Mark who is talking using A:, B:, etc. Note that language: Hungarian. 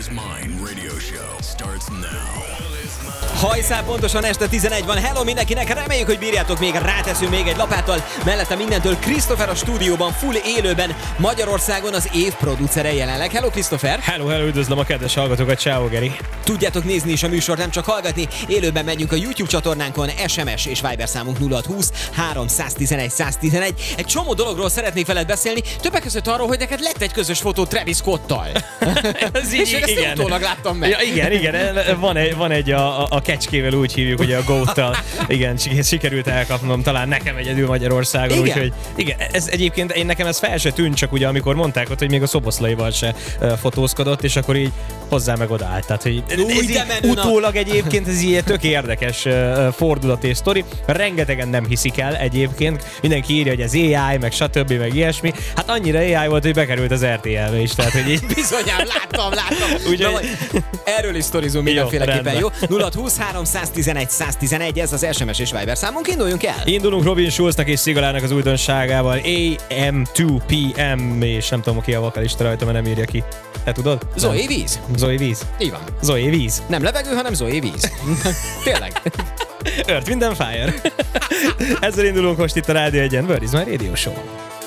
A: Mine radio show starts now.
B: Hajszál, pontosan este 11 van. Hello mindenkinek, reméljük, hogy bírjátok még, ráteszünk még egy lapáttal. Mellette mindentől Christopher a stúdióban, full élőben, Magyarországon az év producere jelenleg. Hello Christopher!
C: Hello, üdvözlöm a kedves hallgatókat, ciao Geri!
B: Tudjátok nézni is a műsort, nem csak hallgatni. Élőben megyünk a YouTube csatornánkon, SMS és Viber számunk 0620 311 111. Egy csomó dologról szeretnék veled beszélni, többek között arról, hogy neked lett egy közös fotó Travis Scottal. És én ezt utólag láttam meg.
C: Ja, igen, van egy a kecskével úgy hívjuk, ugye a Goat-tal. Igen, sikerült elkapnom, talán nekem egyedül Magyarországon, úgyhogy igen, ez egyébként nekem ez fel se tűnt, csak ugye amikor mondták ott, hogy még a Szoboszlaival se fotózkodott, és akkor így hozzá meg odaállt. Tehát, hogy utólag egyébként ez ilyen tök érdekes fordulat és sztori. Rengetegen nem hiszik el egyébként. Mindenki írja, hogy ez AI, meg stb. Meg ilyesmi. Hát annyira AI volt, hogy bekerült az RTL-be is. Tehát, hogy így...
B: Bizonyám, láttam. Úgyhogy erről is sztorizunk mindenféleképpen, jó? 0620 311 111, ez az SMS és Viber számunk, induljunk el!
C: Indulunk Robin Schulznak és Szigalának az újdonságával, AM2PM, és nem tudom ki a vokalista rajta, mert nem írja ki. Te tudod?
B: Zoe Víz.
C: Zoe Víz.
B: Így van.
C: Zoe Víz.
B: Nem levegő, hanem Zoe Víz. Tényleg.
C: Earth, Wind & Fire. Ezzel indulunk most itt a Rádió 1-en, Where is my radio show?